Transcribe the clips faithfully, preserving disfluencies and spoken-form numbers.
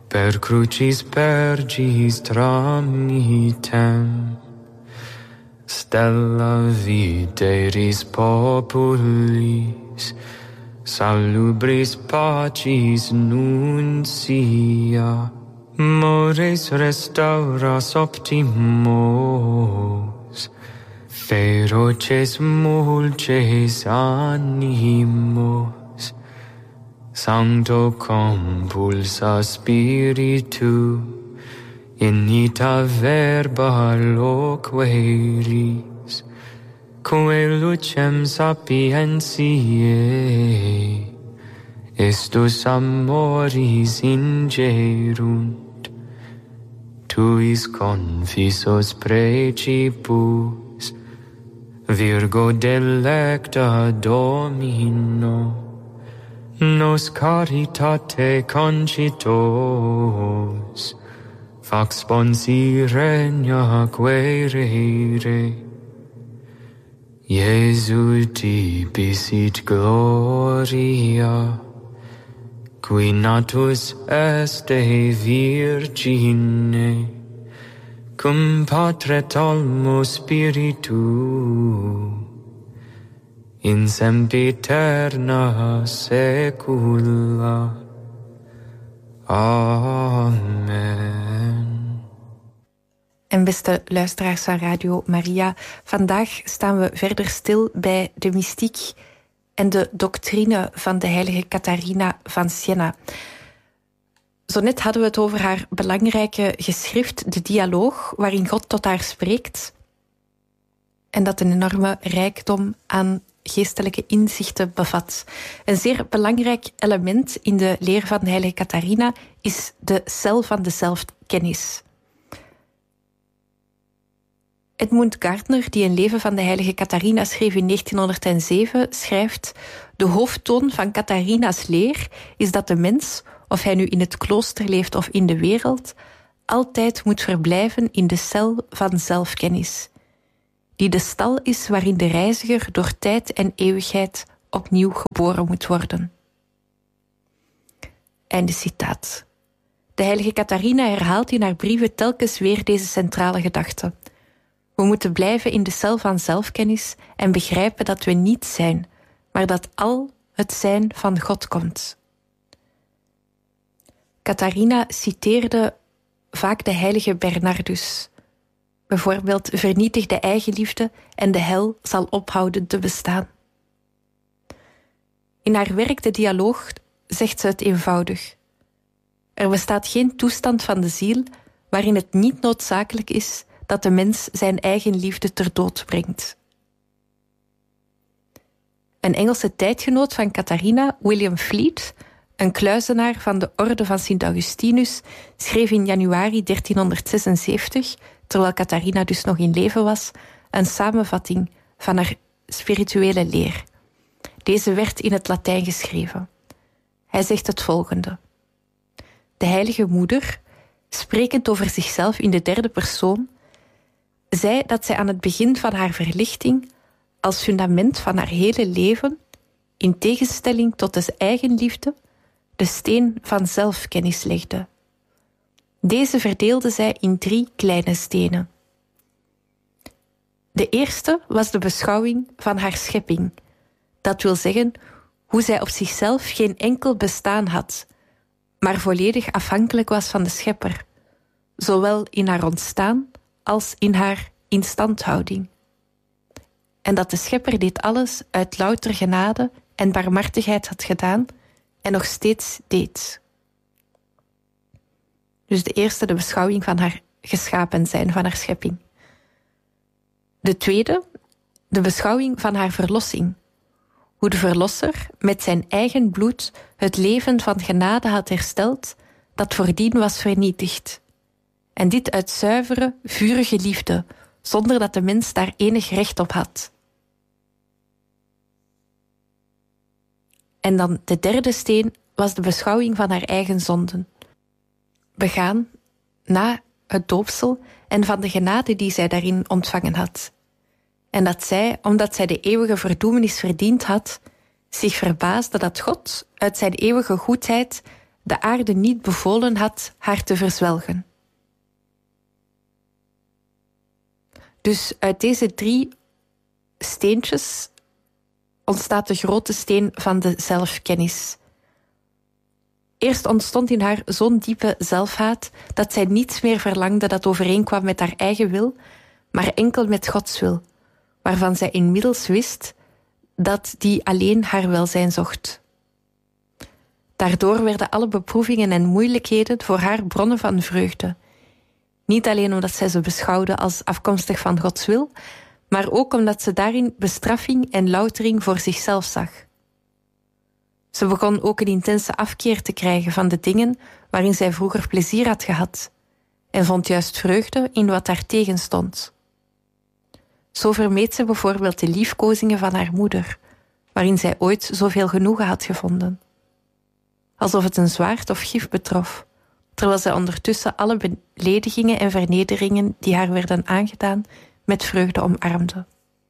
per crucis pergis tramitem, stella videris populis, salubris pacis nuncia, mores restauras optimos, feroces mulces animos, sancto compulsa spiritu, in ita verba loqueris, quae lucem sapientiae, estus amoris ingerunt, tuis confisos precipus, Virgo delecta Domino, nos caritate concitos, fac sponsi regna quaerere, Iesu tibisit gloria, qui natus este virgine, cum Patret almo Spiritu, in sempiterna saecula. Amen. En beste luisteraars van Radio Maria, vandaag staan we verder stil bij de mystiek en de doctrine van de heilige Catharina van Siena. Zo net hadden we het over haar belangrijke geschrift, de Dialoog, waarin God tot haar spreekt. En dat een enorme rijkdom aan geestelijke inzichten bevat. Een zeer belangrijk element in de leer van de heilige Catharina is de cel van de zelfkennis. Edmund Gardner, die een leven van de heilige Catharina schreef in negentienhonderdzeven, schrijft: de hoofdtoon van Catharina's leer is dat de mens, of hij nu in het klooster leeft of in de wereld, altijd moet verblijven in de cel van zelfkennis, die de stal is waarin de reiziger door tijd en eeuwigheid opnieuw geboren moet worden. Einde citaat. De heilige Catharina herhaalt in haar brieven telkens weer deze centrale gedachte. We moeten blijven in de cel van zelfkennis en begrijpen dat we niet zijn, maar dat al het zijn van God komt. Catharina citeerde vaak de heilige Bernardus. Bijvoorbeeld: vernietig de eigenliefde en de hel zal ophouden te bestaan. In haar werk De Dialoog zegt ze het eenvoudig. Er bestaat geen toestand van de ziel waarin het niet noodzakelijk is dat de mens zijn eigen liefde ter dood brengt. Een Engelse tijdgenoot van Catharina, William Fleet, een kluizenaar van de orde van Sint Augustinus, schreef in januari dertienhonderdzesenzeventig, terwijl Catharina dus nog in leven was, een samenvatting van haar spirituele leer. Deze werd in het Latijn geschreven. Hij zegt het volgende: de heilige moeder, sprekend over zichzelf in de derde persoon, zei dat zij aan het begin van haar verlichting als fundament van haar hele leven, in tegenstelling tot de eigenliefde, de steen van zelfkennis legde. Deze verdeelde zij in drie kleine stenen. De eerste was de beschouwing van haar schepping. Dat wil zeggen, hoe zij op zichzelf geen enkel bestaan had, maar volledig afhankelijk was van de schepper, zowel in haar ontstaan als in haar instandhouding. En dat de schepper dit alles uit louter genade en barmhartigheid had gedaan en nog steeds deed. Dus de eerste, de beschouwing van haar geschapen zijn, van haar schepping. De tweede, de beschouwing van haar verlossing. Hoe de verlosser met zijn eigen bloed het leven van genade had hersteld dat voordien was vernietigd. En dit uit zuivere, vurige liefde, zonder dat de mens daar enig recht op had. En dan de derde steen was de beschouwing van haar eigen zonden. Begaan na het doopsel en van de genade die zij daarin ontvangen had. En dat zij, omdat zij de eeuwige verdoemenis verdiend had, zich verbaasde dat God uit zijn eeuwige goedheid de aarde niet bevolen had haar te verzwelgen. Dus uit deze drie steentjes ontstaat de grote steen van de zelfkennis. Eerst ontstond in haar zo'n diepe zelfhaat dat zij niets meer verlangde dat overeenkwam met haar eigen wil, maar enkel met Gods wil, waarvan zij inmiddels wist dat die alleen haar welzijn zocht. Daardoor werden alle beproevingen en moeilijkheden voor haar bronnen van vreugde. Niet alleen omdat zij ze beschouwde als afkomstig van Gods wil, maar ook omdat ze daarin bestraffing en loutering voor zichzelf zag. Ze begon ook een intense afkeer te krijgen van de dingen waarin zij vroeger plezier had gehad en vond juist vreugde in wat daar tegen stond. Zo vermeed ze bijvoorbeeld de liefkozingen van haar moeder, waarin zij ooit zoveel genoegen had gevonden. Alsof het een zwaard of gif betrof, terwijl zij ondertussen alle beledigingen en vernederingen die haar werden aangedaan met vreugde omarmde.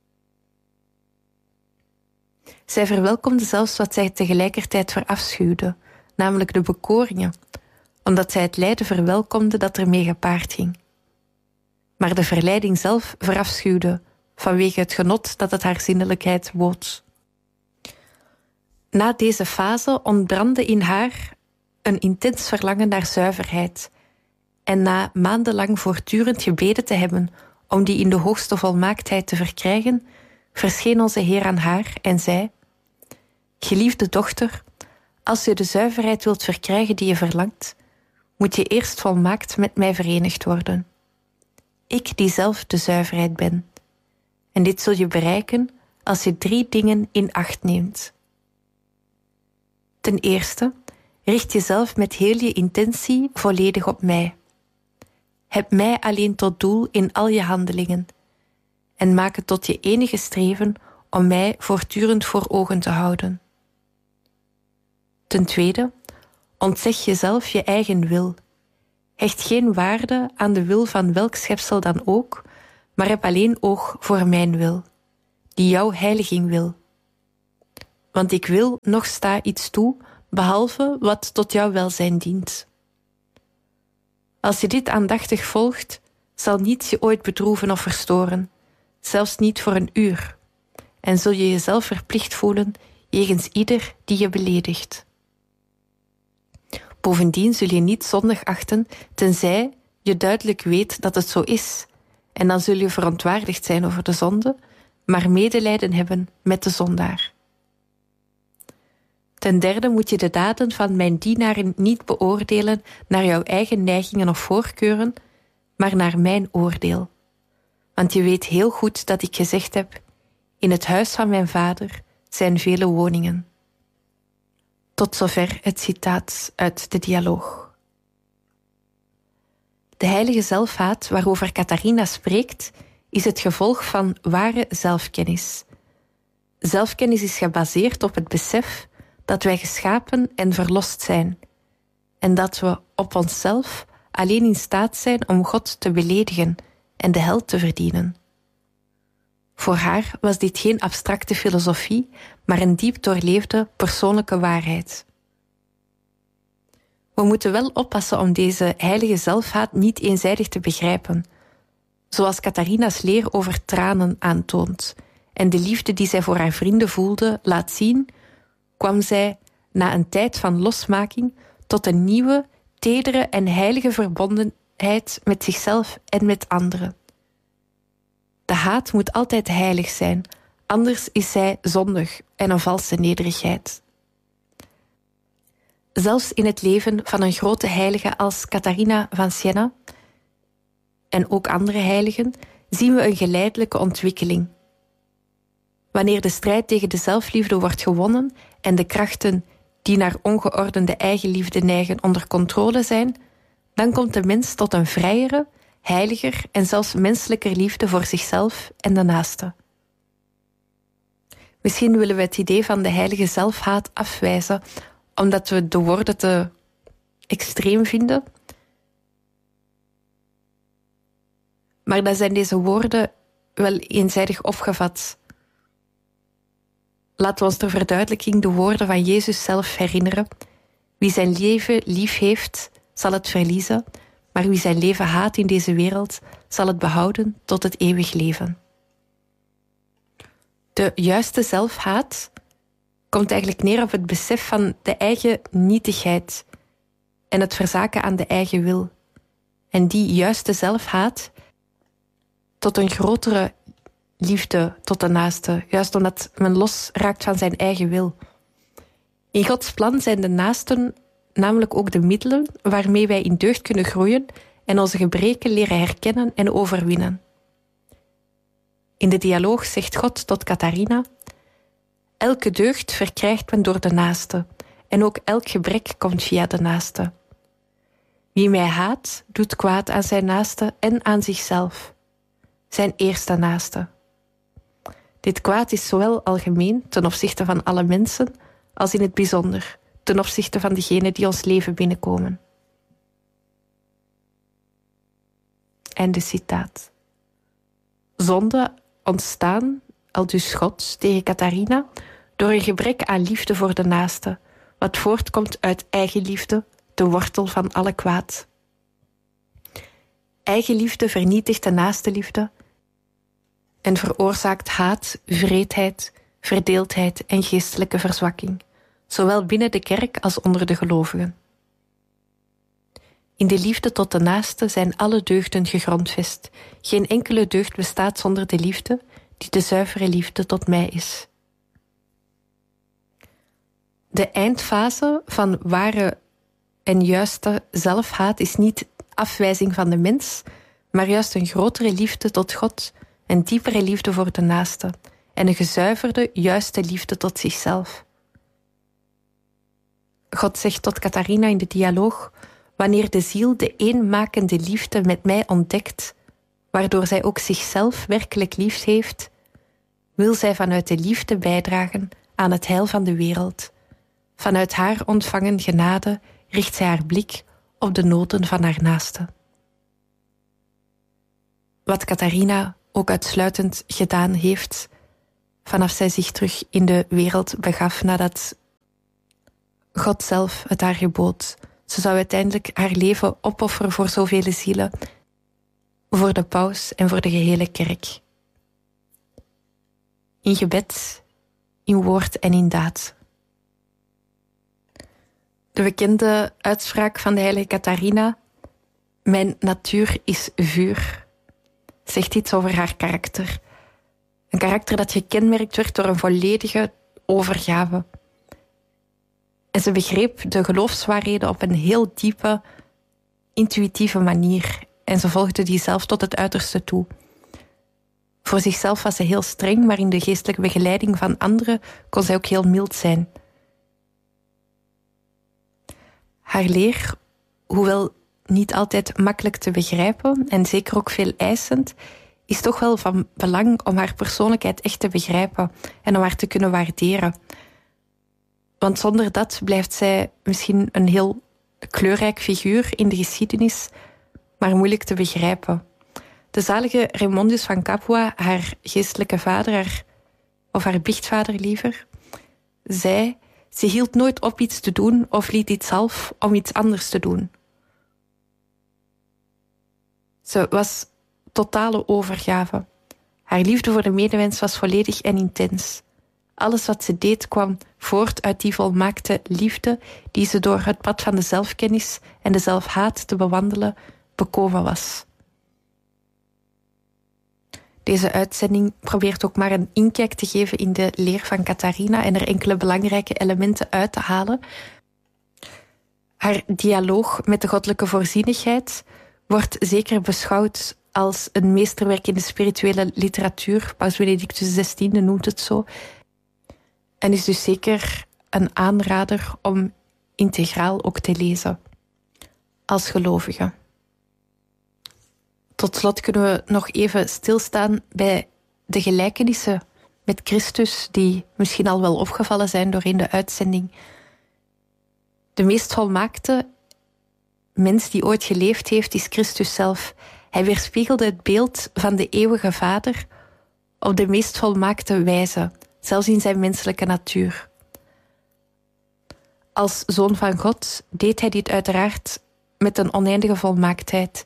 Zij verwelkomde zelfs wat zij tegelijkertijd verafschuwde, namelijk de bekoringen, omdat zij het lijden verwelkomde dat ermee gepaard ging. Maar de verleiding zelf verafschuwde, vanwege het genot dat het haar zinnelijkheid bood. Na deze fase ontbrandde in haar een intens verlangen naar zuiverheid, en na maandenlang voortdurend gebeden te hebben om die in de hoogste volmaaktheid te verkrijgen, verscheen onze Heer aan haar en zei: Geliefde dochter, als je de zuiverheid wilt verkrijgen die je verlangt, moet je eerst volmaakt met mij verenigd worden. Ik die zelf de zuiverheid ben. En dit zul je bereiken als je drie dingen in acht neemt. Ten eerste, richt jezelf met heel je intentie volledig op mij. Heb mij alleen tot doel in al je handelingen en maak het tot je enige streven om mij voortdurend voor ogen te houden. Ten tweede, ontzeg jezelf je eigen wil. Hecht geen waarde aan de wil van welk schepsel dan ook, maar heb alleen oog voor mijn wil, die jouw heiliging wil. Want ik wil noch sta iets toe, behalve wat tot jouw welzijn dient. Als je dit aandachtig volgt, zal niets je ooit bedroeven of verstoren, zelfs niet voor een uur, en zul je jezelf verplicht voelen jegens ieder die je beledigt. Bovendien zul je niet zondig achten, tenzij je duidelijk weet dat het zo is, en dan zul je verontwaardigd zijn over de zonde, maar medelijden hebben met de zondaar. Ten derde moet je de daden van mijn dienaren niet beoordelen naar jouw eigen neigingen of voorkeuren, maar naar mijn oordeel. Want je weet heel goed dat ik gezegd heb: in het huis van mijn vader zijn vele woningen. Tot zover het citaat uit de dialoog. De heilige zelfhaat waarover Catharina spreekt, is het gevolg van ware zelfkennis. Zelfkennis is gebaseerd op het besef dat wij geschapen en verlost zijn, en dat we op onszelf alleen in staat zijn om God te beledigen en de hel te verdienen. Voor haar was dit geen abstracte filosofie, maar een diep doorleefde persoonlijke waarheid. We moeten wel oppassen om deze heilige zelfhaat niet eenzijdig te begrijpen, zoals Catharina's leer over tranen aantoont en de liefde die zij voor haar vrienden voelde laat zien, kwam zij na een tijd van losmaking tot een nieuwe, tedere en heilige verbondenheid met zichzelf en met anderen. De haat moet altijd heilig zijn, anders is zij zondig en een valse nederigheid. Zelfs in het leven van een grote heilige als Catharina van Siena en ook andere heiligen zien we een geleidelijke ontwikkeling. Wanneer de strijd tegen de zelfliefde wordt gewonnen en de krachten die naar ongeordende eigenliefde neigen onder controle zijn, dan komt de mens tot een vrijere, heiliger en zelfs menselijker liefde voor zichzelf en de naaste. Misschien willen we het idee van de heilige zelfhaat afwijzen, omdat we de woorden te extreem vinden. Maar dan zijn deze woorden wel eenzijdig opgevat. Laten we ons ter verduidelijking de woorden van Jezus zelf herinneren, Wie zijn leven lief heeft, zal het verliezen, maar wie zijn leven haat in deze wereld, zal het behouden tot het eeuwig leven. De juiste zelfhaat komt eigenlijk neer op het besef van de eigen nietigheid en het verzaken aan de eigen wil. En die juiste zelfhaat tot een grotere liefde tot de naaste, juist omdat men los raakt van zijn eigen wil. In Gods plan zijn de naasten namelijk ook de middelen waarmee wij in deugd kunnen groeien en onze gebreken leren herkennen en overwinnen. In de dialoog zegt God tot Catharina: elke deugd verkrijgt men door de naaste, en ook elk gebrek komt via de naaste. Wie mij haat, doet kwaad aan zijn naaste en aan zichzelf, zijn eerste naaste. Dit kwaad is zowel algemeen ten opzichte van alle mensen, als in het bijzonder ten opzichte van degenen die ons leven binnenkomen. Einde citaat. Zonde ontstaan, aldus God tegen Catharina, door een gebrek aan liefde voor de naaste, wat voortkomt uit eigenliefde, de wortel van alle kwaad. Eigenliefde vernietigt de naaste liefde en veroorzaakt haat, wreedheid, verdeeldheid en geestelijke verzwakking, zowel binnen de kerk als onder de gelovigen. In de liefde tot de naaste zijn alle deugden gegrondvest. Geen enkele deugd bestaat zonder de liefde, die de zuivere liefde tot mij is. De eindfase van ware en juiste zelfhaat is niet afwijzing van de mens, maar juist een grotere liefde tot God, een diepere liefde voor de naaste en een gezuiverde, juiste liefde tot zichzelf. God zegt tot Catharina in de dialoog: wanneer de ziel de eenmakende liefde met mij ontdekt, waardoor zij ook zichzelf werkelijk lief heeft, wil zij vanuit de liefde bijdragen aan het heil van de wereld. Vanuit haar ontvangen genade richt zij haar blik op de noden van haar naaste. Wat Catharina ook uitsluitend gedaan heeft, vanaf zij zich terug in de wereld begaf nadat God zelf het haar gebood. Ze zou uiteindelijk haar leven opofferen voor zoveel zielen, voor de paus en voor de gehele kerk. In gebed, in woord en in daad. De bekende uitspraak van de heilige Catharina: mijn natuur is vuur, zegt iets over haar karakter. Een karakter dat gekenmerkt werd door een volledige overgave. En ze begreep de geloofswaarheden op een heel diepe, intuïtieve manier. En ze volgde die zelf tot het uiterste toe. Voor zichzelf was ze heel streng, maar in de geestelijke begeleiding van anderen kon zij ook heel mild zijn. Haar leer, hoewel niet altijd makkelijk te begrijpen en zeker ook veel eisend, is toch wel van belang om haar persoonlijkheid echt te begrijpen en om haar te kunnen waarderen. Want zonder dat blijft zij misschien een heel kleurrijk figuur in de geschiedenis, maar moeilijk te begrijpen. De zalige Raymondus van Capua, haar geestelijke vader, haar, of haar biechtvader liever, zei: ze hield nooit op iets te doen of liet iets half om iets anders te doen. Ze was totale overgave. Haar liefde voor de medemens was volledig en intens. Alles wat ze deed kwam voort uit die volmaakte liefde die ze door het pad van de zelfkennis en de zelfhaat te bewandelen bekomen was. Deze uitzending probeert ook maar een inkijk te geven in de leer van Catharina en er enkele belangrijke elementen uit te halen. Haar dialoog met de goddelijke voorzienigheid wordt zeker beschouwd als een meesterwerk in de spirituele literatuur. Paus Benedictus zestiende noemt het zo. En is dus zeker een aanrader om integraal ook te lezen als gelovige. Tot slot kunnen we nog even stilstaan bij de gelijkenissen met Christus die misschien al wel opgevallen zijn door in de uitzending. De meest volmaakte mens die ooit geleefd heeft is Christus zelf. Hij weerspiegelde het beeld van de eeuwige Vader op de meest volmaakte wijze, zelfs in zijn menselijke natuur. Als zoon van God deed hij dit uiteraard met een oneindige volmaaktheid.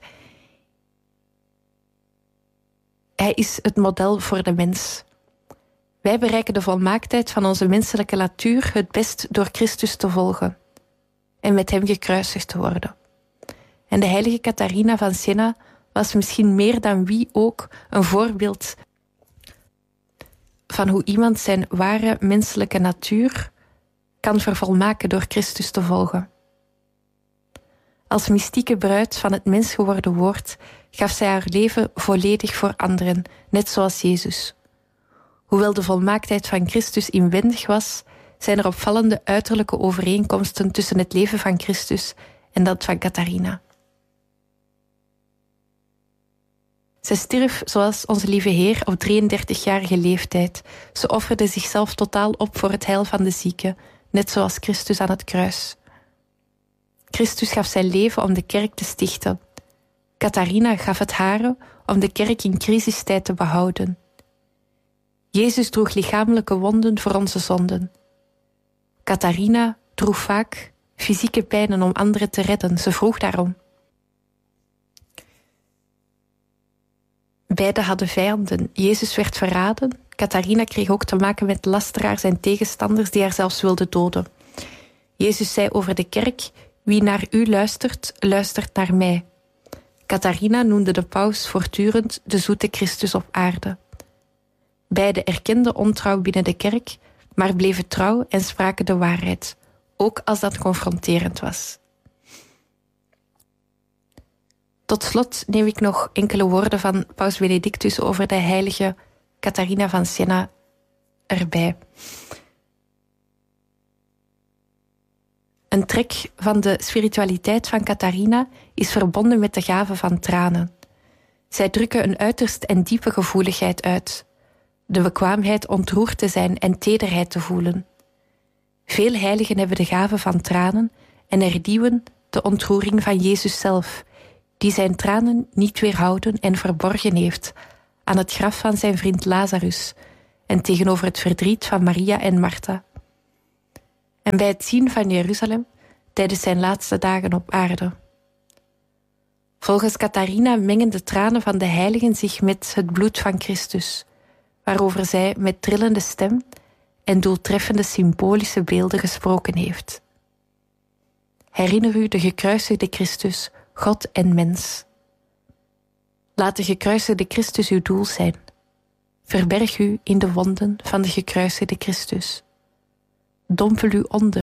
Hij is het model voor de mens. Wij bereiken de volmaaktheid van onze menselijke natuur het best door Christus te volgen en met hem gekruisigd te worden. En de heilige Catharina van Siena was misschien meer dan wie ook een voorbeeld van hoe iemand zijn ware menselijke natuur kan vervolmaken door Christus te volgen. Als mystieke bruid van het mens geworden woord gaf zij haar leven volledig voor anderen, net zoals Jezus. Hoewel de volmaaktheid van Christus inwendig was, zijn er opvallende uiterlijke overeenkomsten tussen het leven van Christus en dat van Catharina. Zij stierf zoals onze lieve Heer op drieëndertigjarige leeftijd. Ze offerde zichzelf totaal op voor het heil van de zieken, net zoals Christus aan het kruis. Christus gaf zijn leven om de kerk te stichten. Catharina gaf het hare om de kerk in crisistijd te behouden. Jezus droeg lichamelijke wonden voor onze zonden. Catharina droeg vaak fysieke pijnen om anderen te redden. Ze vroeg daarom. Beiden hadden vijanden. Jezus werd verraden. Catharina kreeg ook te maken met lasteraars en tegenstanders die haar zelfs wilden doden. Jezus zei over de kerk: wie naar u luistert, luistert naar mij. Catharina noemde de paus voortdurend de zoete Christus op aarde. Beiden erkenden ontrouw binnen de kerk, maar bleven trouw en spraken de waarheid, ook als dat confronterend was. Tot slot neem ik nog enkele woorden van paus Benedictus over de heilige Catharina van Siena erbij. Een trek van de spiritualiteit van Catharina is verbonden met de gave van tranen. Zij drukken een uiterst en diepe gevoeligheid uit. De bekwaamheid ontroerd te zijn en tederheid te voelen. Veel heiligen hebben de gave van tranen en hernieuwen de ontroering van Jezus zelf, die zijn tranen niet weerhouden en verborgen heeft aan het graf van zijn vriend Lazarus en tegenover het verdriet van Maria en Martha. En bij het zien van Jeruzalem tijdens zijn laatste dagen op aarde. Volgens Catharina mengen de tranen van de heiligen zich met het bloed van Christus, waarover zij met trillende stem en doeltreffende symbolische beelden gesproken heeft. Herinner u de gekruisigde Christus, God en mens. Laat de gekruisigde Christus uw doel zijn. Verberg u in de wonden van de gekruisigde Christus. Dompel u onder